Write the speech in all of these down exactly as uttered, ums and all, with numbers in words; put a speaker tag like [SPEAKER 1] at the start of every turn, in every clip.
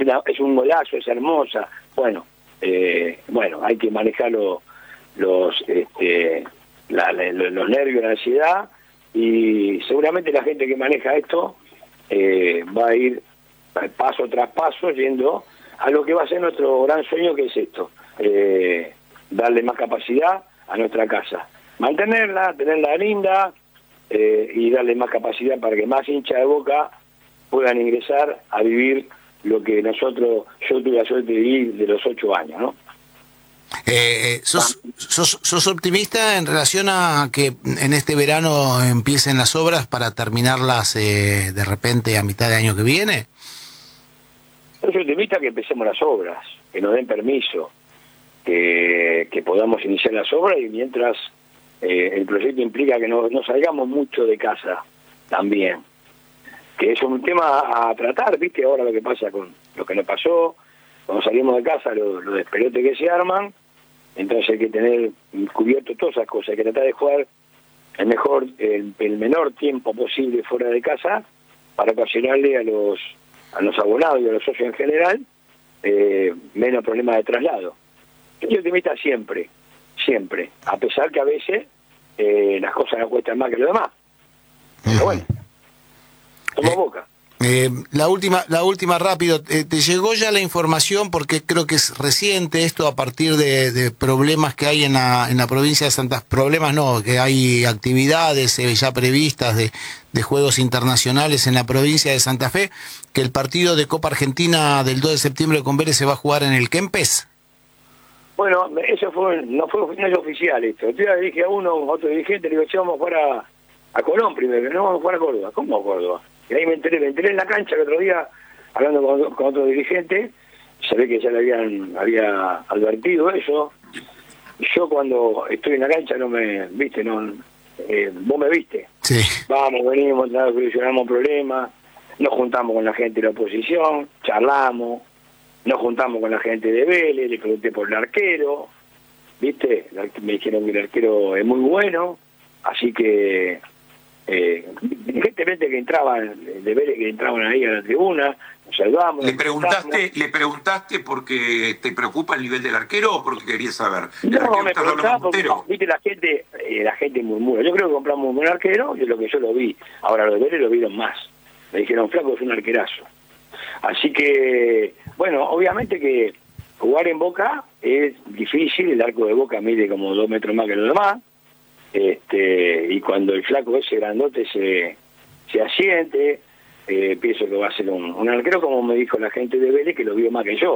[SPEAKER 1] una, es un golazo, es hermosa. Bueno, eh, bueno, hay que manejar lo, los, este, la, la, los nervios, la ansiedad, y seguramente la gente que maneja esto eh, va a ir paso tras paso yendo a lo que va a ser nuestro gran sueño, que es esto, eh, darle más capacidad a nuestra casa, mantenerla, tenerla linda, eh, y darle más capacidad para que más hinchas de Boca puedan ingresar a vivir lo que nosotros, yo tuve la suerte de vivir de los ocho años, ¿no?
[SPEAKER 2] Eh, ¿sos, sos, ¿Sos optimista en relación a que en este verano empiecen las obras para terminarlas eh, de repente a mitad de año que viene?
[SPEAKER 1] Yo soy optimista que empecemos las obras, que nos den permiso, que, que podamos iniciar las obras, y mientras eh, el proyecto implica que no, no salgamos mucho de casa también, que es un tema a tratar, ¿viste? Ahora lo que pasa con lo que nos pasó, cuando salimos de casa, los lo despelotes que se arman, entonces hay que tener cubierto todas esas cosas, hay que tratar de jugar el mejor, el, el menor tiempo posible fuera de casa para ocasionarle a los a los abonados y a los socios en general eh, menos problemas de traslado. Yo soy optimista siempre, siempre, a pesar que a veces eh, las cosas nos cuestan más que lo demás. Pero bueno, somos
[SPEAKER 2] eh,
[SPEAKER 1] Boca.
[SPEAKER 2] Eh, la última, la última rápido, eh, ¿te llegó ya la información? Porque creo que es reciente esto, a partir de, de problemas que hay en la, en la provincia de Santa Fe, problemas no, que hay actividades eh, ya previstas de, de juegos internacionales en la provincia de Santa Fe, que el partido de Copa Argentina del dos de septiembre con Vélez se va a jugar en el Kempes.
[SPEAKER 1] Bueno, eso fue, no fue no es oficial esto. Yo le dije a uno, a otro dirigente, le digo, che, vamos a jugar a, a Colón primero, no vamos a jugar a Córdoba. ¿Cómo a Córdoba? Y ahí me enteré, me enteré en la cancha el otro día, hablando con, con otro dirigente, se ve que ya le habían había advertido eso. Yo cuando estoy en la cancha no me, viste, no, eh, vos me viste.
[SPEAKER 2] Sí.
[SPEAKER 1] Vamos, venimos, solucionamos problemas, nos juntamos con la gente de la oposición, charlamos, nos juntamos con la gente de Vélez, le pregunté por el arquero, viste, me dijeron que el arquero es muy bueno, así que Eh, gente que entraban de Vélez, que entraban ahí a la tribuna, nos saludamos.
[SPEAKER 3] ¿Le preguntaste, ¿Le preguntaste porque te preocupa el nivel del arquero o porque querías saber?
[SPEAKER 1] No, me preguntaba porque, viste, la gente eh, la gente murmura. Yo creo que compramos un buen arquero, y es lo que yo lo vi. Ahora los de Vélez lo vieron más. Me dijeron, flaco, es un arquerazo. Así que, bueno, obviamente que jugar en Boca es difícil. El arco de Boca mide como dos metros más que los demás. Este, y cuando el flaco ese grandote se, se asiente, eh, pienso que va a ser un, un arquero, como me dijo la gente de Vélez, que lo vio más que yo.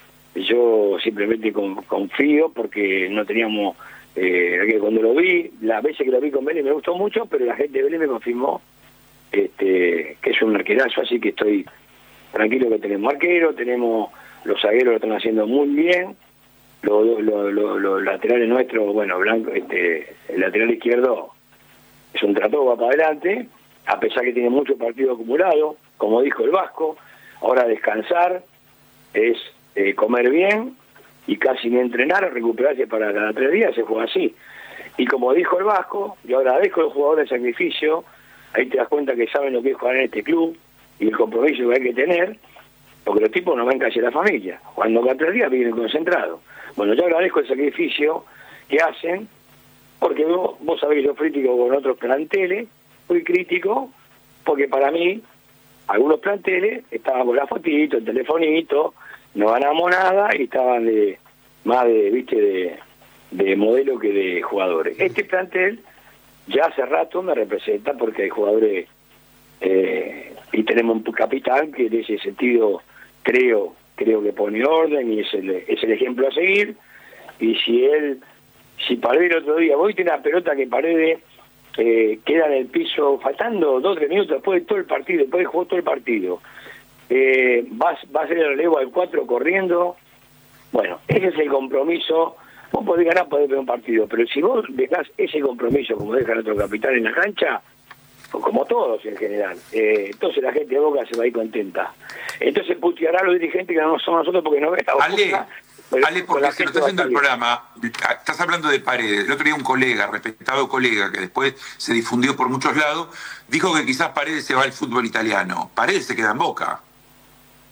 [SPEAKER 1] Yo simplemente con, confío porque no teníamos, eh, que cuando lo vi, las veces que lo vi con Vélez me gustó mucho, pero la gente de Vélez me confirmó este, que es un arquerazo, así que estoy tranquilo que tenemos arquero, tenemos los zagueros lo están haciendo muy bien. Los lo, lo, lo laterales nuestros, bueno, Blanco, este, el lateral izquierdo es un trato, va para adelante, a pesar que tiene mucho partido acumulado, como dijo el Vasco. Ahora descansar es eh, comer bien y casi ni entrenar, recuperarse para cada tres días, se juega así. Y como dijo el Vasco, yo agradezco a los jugadores de sacrificio, ahí te das cuenta que saben lo que es jugar en este club y el compromiso que hay que tener, porque los tipos no ven casi a la familia, cuando cada tres días viven concentrados. Bueno, yo agradezco el sacrificio que hacen, porque vos, vos sabés que yo crítico con otros planteles, muy crítico, porque para mí, algunos planteles estaban con la fotito, el telefonito, no ganamos nada y estaban de más de, viste, de, de modelo que de jugadores. Este plantel ya hace rato me representa porque hay jugadores, eh, y tenemos un capitán que en ese sentido creo creo que pone orden y es el, es el ejemplo a seguir. Y si él, si Paredes el otro día, voy a tener una pelota que Paredes eh, queda en el piso faltando dos o tres minutos después de todo el partido, después de jugar todo el partido, eh, va, va a hacer el relevo al cuatro corriendo. Bueno, ese es el compromiso. Vos podés ganar, podés ver un partido, pero si vos dejás ese compromiso como deja el otro capitán en la cancha, como todos en general, eh, entonces la gente de Boca se va a ir contenta. Entonces puteará a los dirigentes que no somos nosotros porque no ven a
[SPEAKER 3] Ale, Boca, Ale, porque se lo está haciendo el programa, estás hablando de Paredes. El otro día un colega, respetado colega, que después se difundió por muchos lados, dijo que quizás Paredes se va al fútbol italiano. Paredes se queda en Boca.